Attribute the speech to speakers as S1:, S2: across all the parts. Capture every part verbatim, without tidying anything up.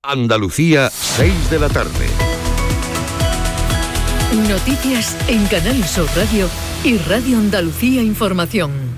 S1: Andalucía, seis de la tarde.
S2: Noticias en Canal Sur Radio y Radio Andalucía Información.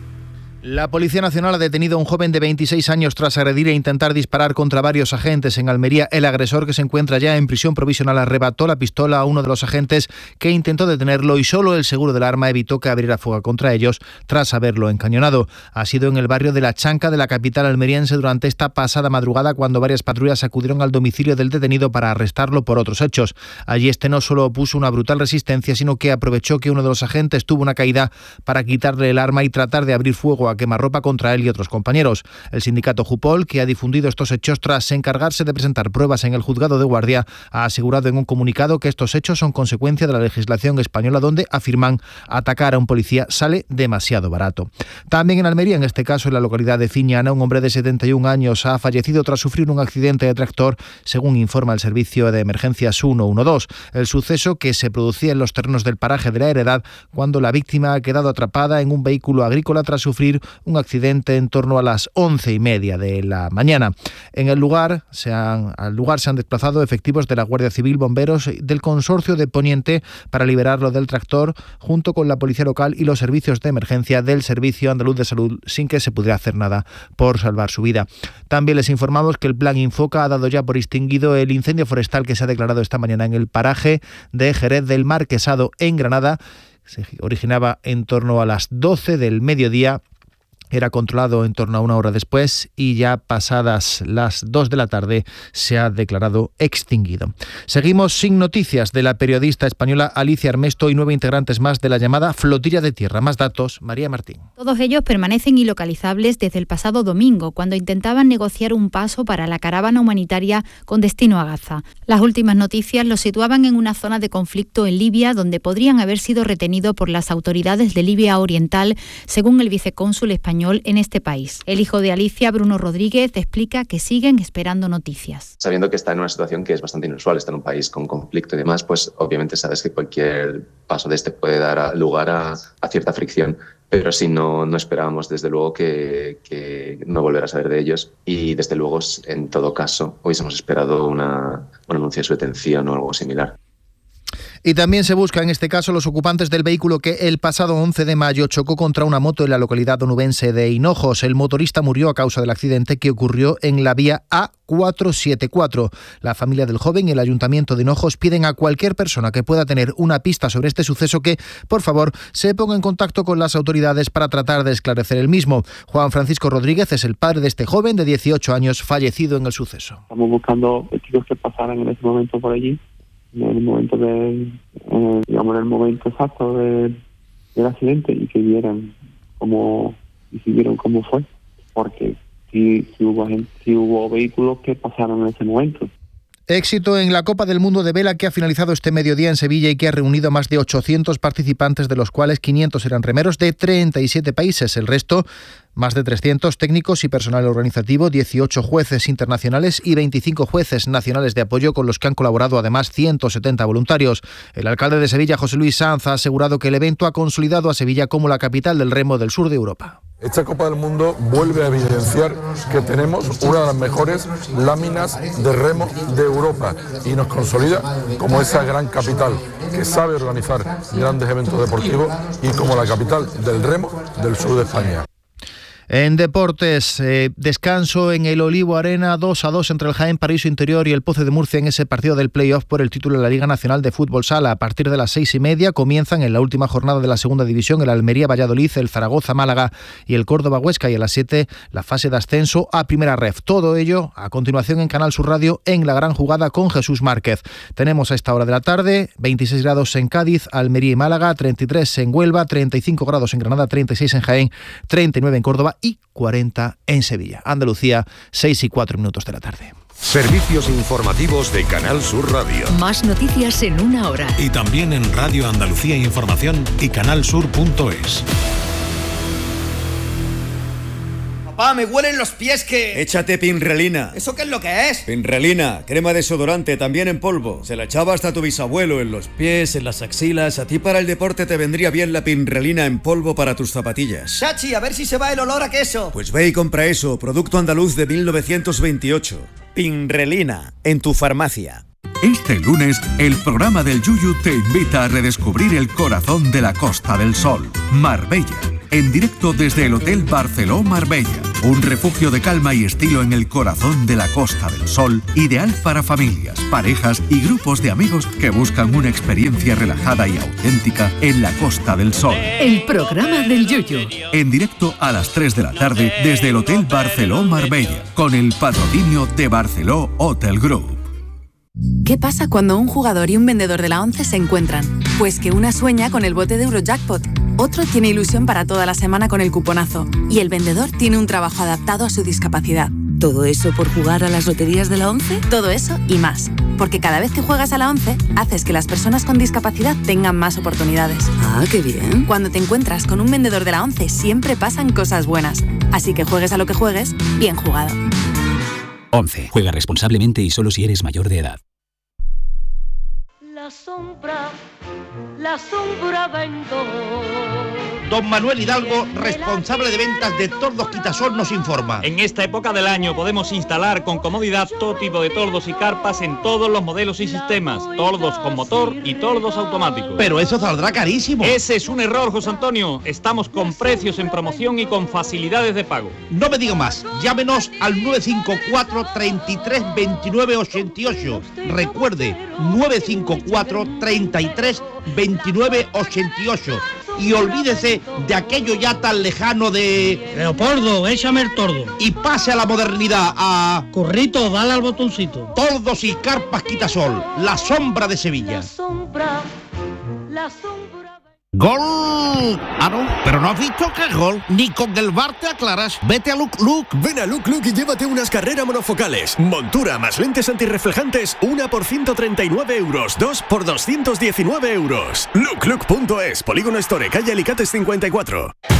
S3: La Policía Nacional ha detenido a un joven de veintiséis años tras agredir e intentar disparar contra varios agentes en Almería. El agresor, que se encuentra ya en prisión provisional, arrebató la pistola a uno de los agentes que intentó detenerlo y solo el seguro del arma evitó que abriera fuego contra ellos tras haberlo encañonado. Ha sido en el barrio de La Chanca de la capital almeriense durante esta pasada madrugada cuando varias patrullas acudieron al domicilio del detenido para arrestarlo por otros hechos. Allí este no solo opuso una brutal resistencia, sino que aprovechó que uno de los agentes tuvo una caída para quitarle el arma y tratar de abrir fuego a quemarropa contra él y otros compañeros. El sindicato Jupol, que ha difundido estos hechos tras encargarse de presentar pruebas en el juzgado de guardia, ha asegurado en un comunicado que estos hechos son consecuencia de la legislación española, donde afirman atacar a un policía sale demasiado barato. También en Almería, en este caso en la localidad de Ciñana, un hombre de setenta y un años ha fallecido tras sufrir un accidente de tractor, según informa el servicio de emergencias ciento doce. El suceso, que se producía en los terrenos del paraje de la Heredad, cuando la víctima ha quedado atrapada en un vehículo agrícola tras sufrir un accidente en torno a las once y media de la mañana. En el lugar se han, al lugar se han desplazado efectivos de la Guardia Civil, bomberos del Consorcio de Poniente para liberarlo del tractor, junto con la policía local y los servicios de emergencia del Servicio Andaluz de Salud, sin que se pudiera hacer nada por salvar su vida. También les informamos que el Plan Infoca ha dado ya por extinguido el incendio forestal que se ha declarado esta mañana en el paraje de Jerez del Marquesado, en Granada. Se originaba en torno a las doce del mediodía. Era controlado en torno a una hora después y ya pasadas las dos de la tarde se ha declarado extinguido. Seguimos sin noticias de la periodista española Alicia Armesto y nueve integrantes más de la llamada Flotilla de Tierra. Más datos, María Martín.
S4: Todos ellos permanecen ilocalizables desde el pasado domingo, cuando intentaban negociar un paso para la caravana humanitaria con destino a Gaza. Las últimas noticias los situaban en una zona de conflicto en Libia, donde podrían haber sido retenidos por las autoridades de Libia Oriental, según el vicecónsul español en este país. El hijo de Alicia, Bruno Rodríguez, explica que siguen esperando noticias.
S5: Sabiendo que está en una situación que es bastante inusual, está en un país con conflicto y demás, pues obviamente sabes que cualquier paso de este puede dar lugar a, a cierta fricción. Pero sí, no, no esperábamos desde luego que, que no volver a saber de ellos y desde luego, en todo caso, hubiésemos esperado una, un anuncio de su detención o algo similar.
S3: Y también se busca en este caso los ocupantes del vehículo que el pasado once de mayo chocó contra una moto en la localidad onubense de Hinojos. El motorista murió a causa del accidente que ocurrió en la vía A cuatrocientos setenta y cuatro. La familia del joven y el Ayuntamiento de Hinojos piden a cualquier persona que pueda tener una pista sobre este suceso que, por favor, se ponga en contacto con las autoridades para tratar de esclarecer el mismo. Juan Francisco Rodríguez es el padre de este joven de dieciocho años fallecido en el suceso.
S6: Estamos buscando chicos que pasaran en ese momento por allí, en el momento de, eh, digamos, en el momento exacto de, del accidente, y que vieran cómo, y si vieron cómo fue, porque si, si hubo gente, si hubo vehículos que pasaron en ese momento.
S3: Éxito en la Copa del Mundo de Vela, que ha finalizado este mediodía en Sevilla y que ha reunido a más de ochocientos participantes, de los cuales quinientos eran remeros de treinta y siete países. El resto, más de trescientos técnicos y personal organizativo, dieciocho jueces internacionales y veinticinco jueces nacionales de apoyo, con los que han colaborado además ciento setenta voluntarios. El alcalde de Sevilla, José Luis Sanz, ha asegurado que el evento ha consolidado a Sevilla como la capital del remo del sur de Europa.
S7: Esta Copa del Mundo vuelve a evidenciar que tenemos una de las mejores láminas de remo de Europa y nos consolida como esa gran capital que sabe organizar grandes eventos deportivos y como la capital del remo del sur de España.
S3: En deportes, eh, descanso en el Olivo Arena, dos a dos entre el Jaén Paraíso Interior y el Pozo de Murcia en ese partido del play-off por el título de la Liga Nacional de Fútbol Sala. A partir de las seis y media comienzan en la última jornada de la segunda división el Almería Valladolid, el Zaragoza Málaga y el Córdoba Huesca, y a las siete la fase de ascenso a Primera Ref. Todo ello a continuación en Canal Sur Radio, en La Gran Jugada con Jesús Márquez. Tenemos a esta hora de la tarde veintiséis grados en Cádiz, Almería y Málaga, treinta y tres en Huelva, treinta y cinco grados en Granada, treinta y seis en Jaén, treinta y nueve en Córdoba y cuarenta en Sevilla. Andalucía, seis y cuatro minutos de la tarde.
S1: Servicios informativos de Canal Sur Radio.
S2: Más noticias en una hora.
S8: Y también en Radio Andalucía Información y canalsur punto es.
S9: Papá, me huelen los pies que...
S10: Échate Pinrelina.
S9: ¿Eso qué es lo que es?
S10: Pinrelina, crema desodorante, también en polvo. Se la echaba hasta tu bisabuelo en los pies, en las axilas. A ti para el deporte te vendría bien la Pinrelina en polvo para tus zapatillas.
S9: Chachi, a ver si se va el olor a queso.
S10: Pues ve y compra eso, producto andaluz de mil novecientos veintiocho. Pinrelina, en tu farmacia.
S11: Este lunes, el programa del Yuyu te invita a redescubrir el corazón de la Costa del Sol, Marbella. En directo desde el Hotel Barceló Marbella, un refugio de calma y estilo en el corazón de la Costa del Sol, ideal para familias, parejas y grupos de amigos que buscan una experiencia relajada y auténtica en la Costa del Sol.
S2: El programa del Yuyu.
S11: En directo a las tres de la tarde desde el Hotel Barceló Marbella, con el patrocinio de Barceló Hotel Group.
S12: ¿Qué pasa cuando un jugador y un vendedor de la ONCE se encuentran? Pues que una sueña con el bote de Eurojackpot, otro tiene ilusión para toda la semana con el cuponazo y el vendedor tiene un trabajo adaptado a su discapacidad.
S13: ¿Todo eso por jugar a las loterías de la ONCE?
S12: Todo eso y más, porque cada vez que juegas a la ONCE, haces que las personas con discapacidad tengan más oportunidades.
S13: Ah, qué bien.
S12: Cuando te encuentras con un vendedor de la ONCE siempre pasan cosas buenas, así que juegues a lo que juegues, bien jugado.
S14: ONCE. Juega responsablemente y solo si eres mayor de edad.
S15: La sombra, la sombra vendo.
S16: Don Manuel Hidalgo, responsable de ventas de Tordos Quitasol, nos informa.
S17: En esta época del año podemos instalar con comodidad todo tipo de tordos y carpas en todos los modelos y sistemas. Tordos con motor y tordos automáticos.
S16: Pero eso saldrá carísimo.
S17: Ese es un error, José Antonio. Estamos con precios en promoción y con facilidades de pago.
S16: No me diga más. Llámenos al nueve cinco cuatro, treinta y tres, veintinueve ochenta y ocho. Recuerde, nueve cinco cuatro, treinta y tres, veintinueve ochenta y ocho. Y olvídese de aquello ya tan lejano de...
S18: Leopoldo, échame el tordo.
S16: Y pase a la modernidad, a...
S18: Corrito, dale al botoncito.
S16: Tordos y carpas Quitasol, la sombra de Sevilla.
S15: La sombra, la sombra...
S16: ¡Gol! Ah, no, pero no has visto que es gol. Ni con el V A R te aclaras. Vete a Look Look.
S19: Ven a Look Look y llévate unas carreras monofocales. Montura más lentes antirreflejantes, una por ciento treinta y nueve euros, dos por doscientos diecinueve euros. look look punto es, Polígono Store, calle Alicates cincuenta y cuatro.